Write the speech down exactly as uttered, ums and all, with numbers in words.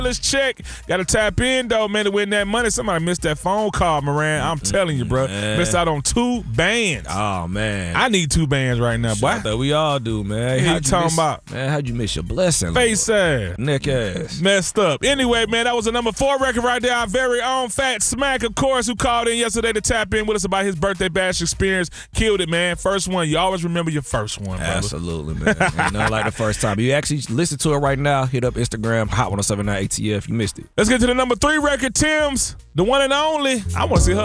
Let's check. Got to tap in, though, man, to win that money. Somebody missed that phone call, Moran. I'm telling you, bro. Man. Missed out on two bands. Oh, man. I need two bands right now, boy. I thought we all do, man. What How'd you talking miss, about? Man, how'd you miss your blessing? Face ass. Neck ass. Messed up. Anyway, man, that was a number four record right there. Our very own Fat Smack, of course, who called in yesterday to tap in with us about his birthday bash experience. Killed it, man. First one. You always remember your first one, brother. Absolutely, man. Ain't nothing like the first time. You actually listen to it right now. Hit up Instagram, Hot one oh seven nine A T F. You missed it. Let's get to the number three record, Tim's. The one and only. I want to see her